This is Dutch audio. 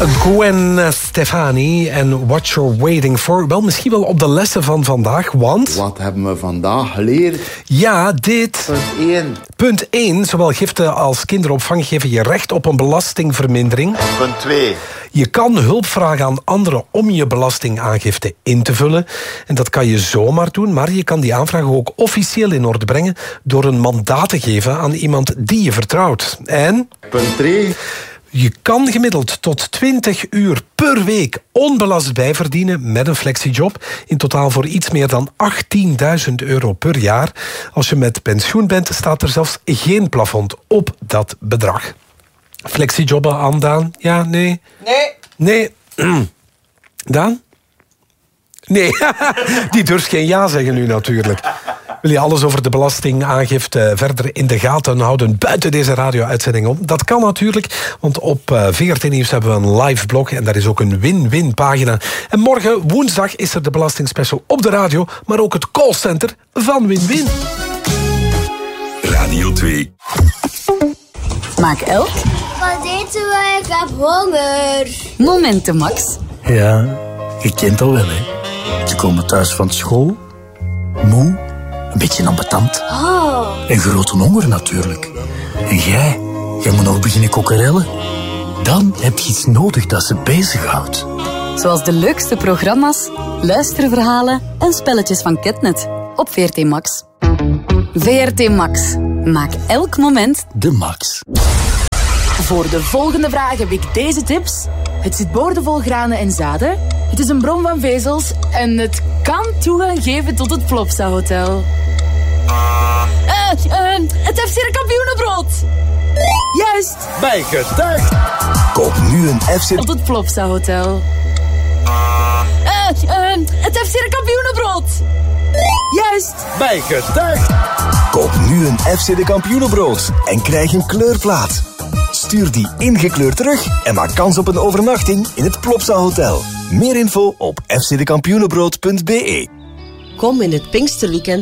Gwen Stefani en What You're Waiting For. Wel, misschien wel op de lessen van vandaag, want... Wat hebben we vandaag geleerd? Ja, dit. Punt 1. Zowel giften als kinderopvang geven je recht op een belastingvermindering. Punt 2. Je kan hulp vragen aan anderen om je belastingaangifte in te vullen. En dat kan je zomaar doen, maar je kan die aanvraag ook officieel in orde brengen door een mandaat te geven aan iemand die je vertrouwt. En... Punt 3. Je kan gemiddeld tot 20 uur per week onbelast bijverdienen met een flexiejob. In totaal voor iets meer dan €18.000 per jaar. Als je met pensioen bent, staat er zelfs geen plafond op dat bedrag. Flexiejobben aan Daan? Ja, nee? Nee. Daan? Nee, die durft geen ja zeggen nu natuurlijk. Wil je alles over de belastingaangifte verder in de gaten houden buiten deze radio-uitzending om? Dat kan natuurlijk, want op VRT Nieuws hebben we een live blog en daar is ook een win-win pagina. En morgen, woensdag, is er de belastingspecial op de radio, maar ook het callcenter van Win-Win. Radio 2. Maak elk Wat eten we? Ik heb honger. momenten, Max. Ja, je kent al wel, hè. Ze komen thuis van school, moe, een beetje ambetant. Oh. En grote honger natuurlijk. En jij moet nog beginnen kokkerellen. Dan heb je iets nodig dat ze bezighoudt. Zoals de leukste programma's, luisterverhalen en spelletjes van Ketnet op VRT Max. VRT Max. Maak elk moment de max. Voor de volgende vraag heb ik deze tips. Het zit boordevol granen en zaden. Het is een bron van vezels. En het kan toegang geven tot het Plopsa Hotel. Het FC de kampioenenbrood. Juist. Bijgedacht. Koop nu een FC... Tot het Plopsa Hotel. Het FC de kampioenenbrood. Juist. Bijgedacht. Koop nu een FC de kampioenenbrood en krijg een kleurplaat. Stuur die ingekleurd terug en maak kans op een overnachting in het Plopsa Hotel. Meer info op fcdekampioenenbrood.be. Kom in het Pinksterweekend